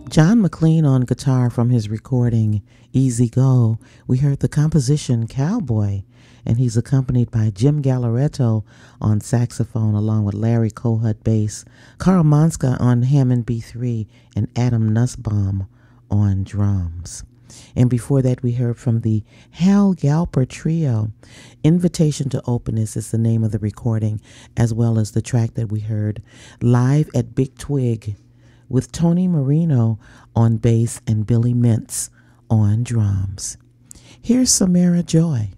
John McLean on guitar from his recording Easy Go. We heard the composition Cowboy, and he's accompanied by Jim Gallaretto on saxophone along with Larry Kohut bass, Carl Manska on Hammond B3, and Adam Nussbaum on drums. And before that, we heard from the Hal Galper Trio. Invitation to Openness is the name of the recording, as well as the track that we heard, Live at Big Twig, with Tony Marino on bass and Billy Mintz on drums. Here's Samara Joy.